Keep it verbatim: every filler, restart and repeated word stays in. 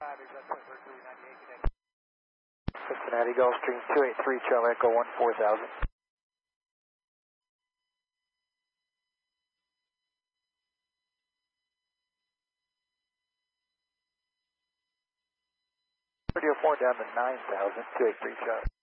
Cincinnati Gulfstream two eight three, Charlie Echo one four thousand. Radio four down to nine thousand, two eight three, Charlie.